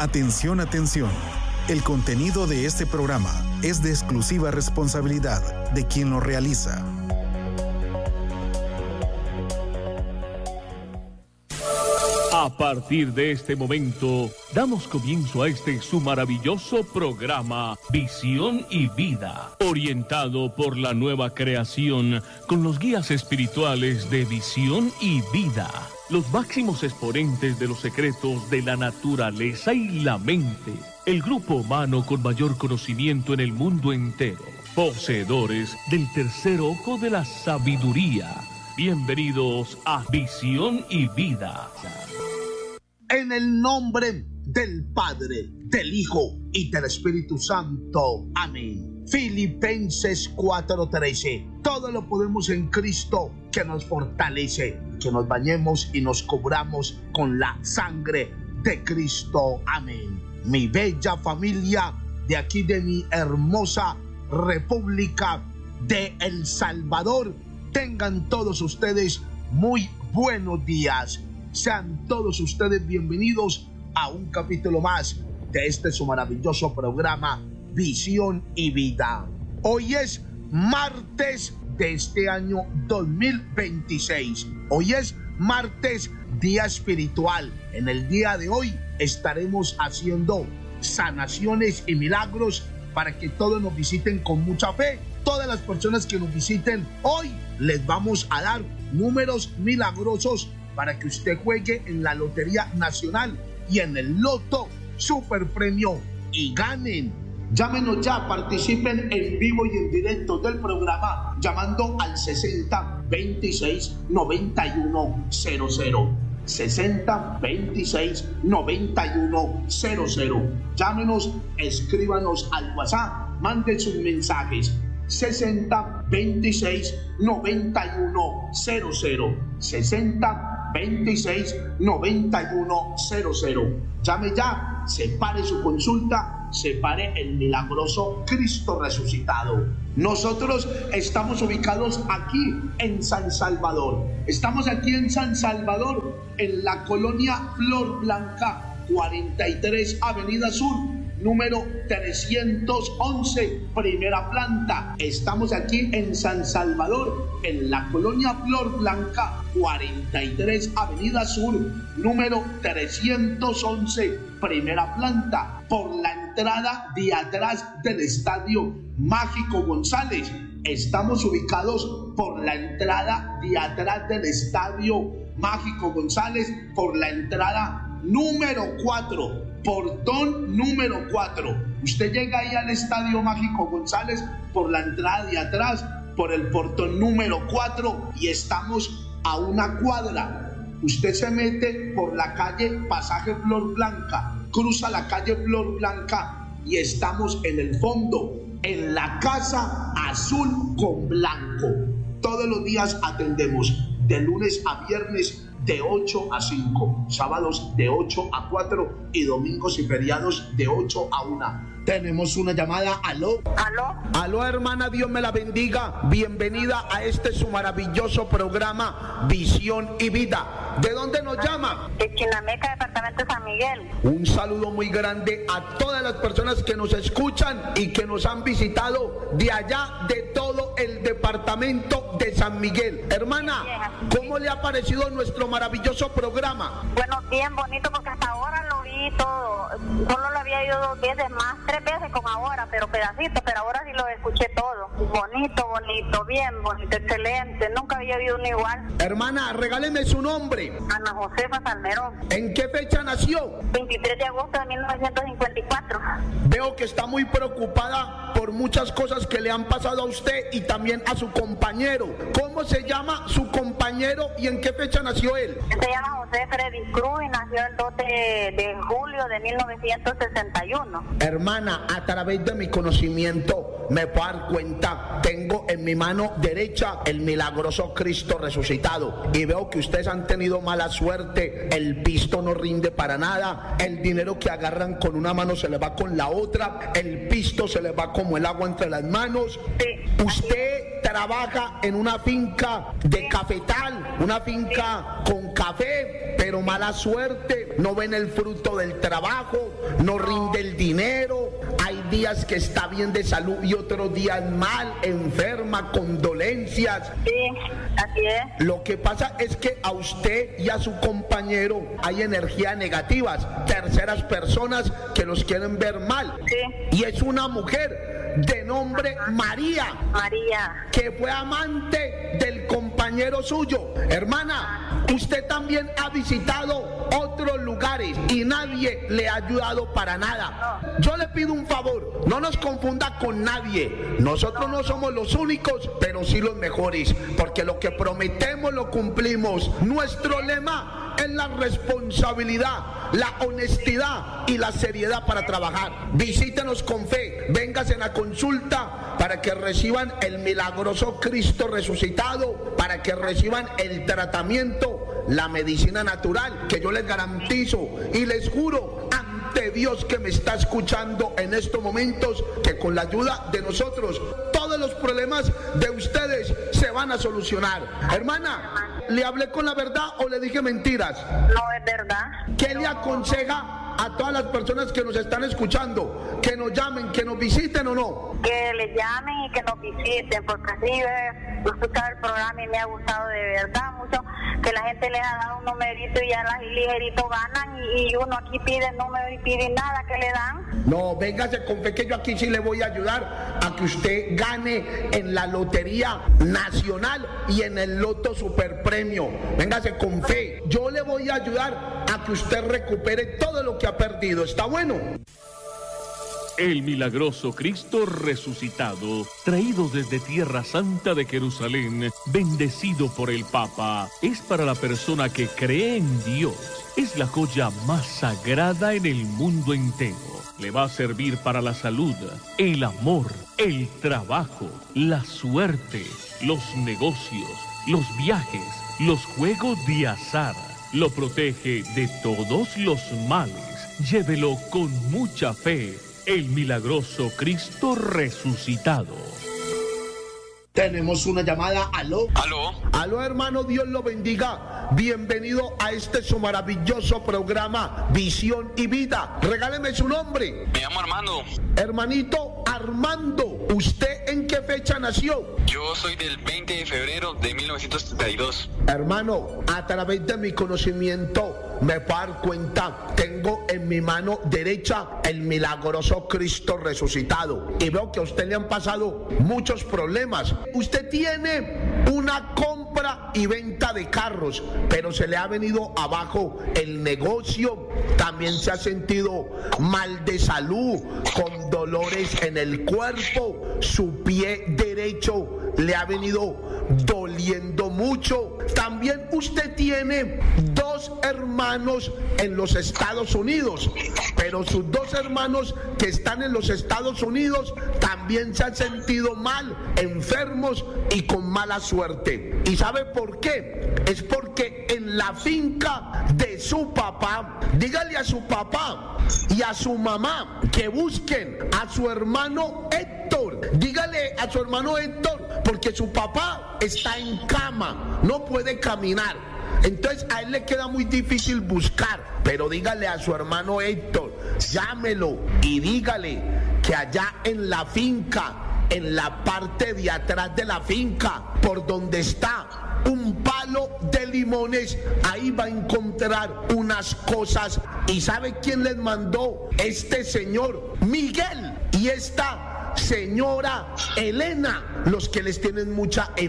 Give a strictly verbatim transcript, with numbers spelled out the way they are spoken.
Atención, atención. El contenido de este programa es de exclusiva responsabilidad de quien lo realiza. A partir de este momento, damos comienzo a este su maravilloso programa Visión y Vida, orientado por la nueva creación con los guías espirituales de Visión y Vida, los máximos exponentes de los secretos de la naturaleza y la mente, el grupo humano con mayor conocimiento en el mundo entero, poseedores del tercer ojo de la sabiduría. Bienvenidos a Visión y Vida. En el nombre del Padre, del Hijo y del Espíritu Santo. Amén. Filipenses cuatro trece. Todo lo podemos en Cristo que nos fortalece. Que nos bañemos y nos cubramos con la sangre de Cristo. Amén. Mi bella familia de aquí de mi hermosa República de El Salvador, tengan todos ustedes muy buenos días. Sean todos ustedes bienvenidos a un capítulo más de este su maravilloso programa Visión y Vida. Hoy es martes de este año dos mil veintiséis. Hoy es martes, día espiritual. En el día de hoy estaremos haciendo sanaciones y milagros para que todos nos visiten con mucha fe. Todas las personas que nos visiten hoy les vamos a dar números milagrosos para que usted juegue en la Lotería Nacional y en el Loto Super Premio y ganen. Llámenos ya, participen en vivo y en directo del programa llamando al sesenta veintiséis noventa y uno cero cero. sesenta veintiséis noventa y uno cero cero. Llámenos, escríbanos al WhatsApp, manden sus mensajes. sesenta veintiséis noventa y uno cero cero. sesenta veintiséis noventa y uno cero cero. Llame ya, separe su consulta, separe el milagroso Cristo resucitado. Nosotros estamos ubicados aquí en San Salvador. Estamos aquí en San Salvador, en la colonia Flor Blanca, cuarenta y tres Avenida Sur, número trescientos once, primera planta. Estamos aquí en San Salvador, en la colonia Flor Blanca, cuarenta y tres Avenida Sur, número trescientos once, primera planta, por la entrada de atrás del Estadio Mágico González. Estamos ubicados por la entrada de atrás del Estadio Mágico González, por la entrada número cuatro. Portón número cuatro. Usted llega ahí al Estadio Mágico González por la entrada de atrás, por el portón número cuatro, y estamos a una cuadra. Usted se mete por la calle Pasaje Flor Blanca, cruza la calle Flor Blanca y estamos en el fondo, en la Casa Azul con Blanco. Todos los días atendemos de lunes a viernes de ocho a cinco, sábados de ocho a cuatro y domingos y feriados de ocho a una. Tenemos una llamada. Aló. Aló. Aló, hermana, Dios me la bendiga. Bienvenida a este su maravilloso programa Visión y Vida. ¿De dónde nos llama? De Chinameca, departamento de San Miguel. Un saludo muy grande a todas las personas que nos escuchan y que nos han visitado de allá, de todo el departamento de San Miguel. Hermana, ¿cómo le ha parecido nuestro maravilloso programa? Bueno, bien bonito, porque hasta ahora lo vi todo. Solo lo había ido dos veces más, tres veces con ahora, pero pedacitos, pero ahora sí lo escuché todo. Bonito, bonito, bien bonito, excelente. Nunca había habido uno igual. Hermana, regáleme su nombre. Ana Josefa Salmerón. ¿En qué fecha nació? veintitrés de agosto de mil novecientos cincuenta y cuatro. Veo que está muy preocupada por muchas cosas que le han pasado a usted y también a su compañero. ¿Cómo se llama su compañero y en qué fecha nació él? Se llama José Freddy Cruz y nació el doce de julio de mil novecientos sesenta y uno. Hermana, a través de mi conocimiento me puedo dar cuenta, tengo en mi mano derecha el milagroso Cristo resucitado y veo que ustedes han tenido mala suerte, el pisto no rinde para nada, el dinero que agarran con una mano se le va con la otra, el pisto se le va como el agua entre las manos. Sí. Usted trabaja en una finca de cafetal, una finca con café, pero pero mala suerte, no ven el fruto del trabajo, no rinde el dinero, hay días que está bien de salud y otros días mal, enferma, con dolencias. Sí, así es. Lo que pasa es que a usted y a su compañero hay energías negativas, terceras personas que los quieren ver mal. Sí. Y es una mujer de nombre María, María, que fue amante del compañero suyo. Hermana, usted también ha visitado otros lugares y nadie le ha ayudado para nada. Yo le pido un favor, no nos confunda con nadie. Nosotros no somos los únicos, pero sí los mejores, porque lo que prometemos lo cumplimos. Nuestro lema es la responsabilidad, la honestidad y la seriedad para trabajar. Visítenos con fe, véngase en la consulta para que reciban el milagroso Cristo resucitado, para que reciban el tratamiento, la medicina natural, que yo les garantizo y les juro ante Dios que me está escuchando en estos momentos, que con la ayuda de nosotros todos los problemas de ustedes se van a solucionar. Hermana, ¿le hablé con la verdad o le dije mentiras? no es verdad. ¿Qué le aconseja a todas las personas que nos están escuchando? Que nos llamen, que nos visiten o no. Que le llamen y que nos visiten, porque así he escuchado el programa y me ha gustado de verdad mucho, que la gente les ha dado un numerito y ya las ligerito ganan y, y uno aquí pide el número y pide nada que le dan. No, véngase con fe que yo aquí sí le voy a ayudar a que usted gane en la Lotería Nacional y en el Loto Super Premio. Véngase con fe. Yo le voy a ayudar a que usted recupere todo lo que ha perdido. ¿Está bueno? El milagroso Cristo resucitado, traído desde Tierra Santa de Jerusalén, bendecido por el Papa, es para la persona que cree en Dios. Es la joya más sagrada en el mundo entero. Le va a servir para la salud, el amor, el trabajo, la suerte, los negocios, los viajes, los juegos de azar. Lo protege de todos los males. Llévelo con mucha fe. El milagroso Cristo resucitado. Tenemos una llamada. ¿Aló? ¿Aló? Aló, hermano, Dios lo bendiga. Bienvenido a este su maravilloso programa Visión y Vida. Regáleme su nombre. Me llamo Armando. Hermanito Armando, ¿usted en qué fecha nació? Yo soy del veinte de febrero de mil novecientos setenta y dos. Hermano, a través de mi conocimiento me puedo dar cuenta, tengo en mi mano derecha el milagroso Cristo resucitado y veo que a usted le han pasado muchos problemas. Usted tiene una compra y venta de carros, pero se le ha venido abajo el negocio, también se ha sentido mal de salud, con dolores en el cuerpo, su pie derecho le ha venido doliendo mucho. También usted tiene dos hermanos en los Estados Unidos, pero sus dos hermanos que están en los Estados Unidos también se han sentido mal, enfermos y con mala suerte. ¿Y sabe por qué? Es porque en la finca de su papá, dígale a su papá y a su mamá que busquen a su hermano Héctor. Dígale a su hermano Héctor, porque su papá está en cama, no puede caminar. Entonces a él le queda muy difícil buscar, pero dígale a su hermano Héctor, llámelo y dígale que allá en la finca, en la parte de atrás de la finca, por donde está un palo de limones, ahí va a encontrar unas cosas. ¿Y sabe quién les mandó? Este señor Miguel y esta señora Elena, los que les tienen mucha envidia.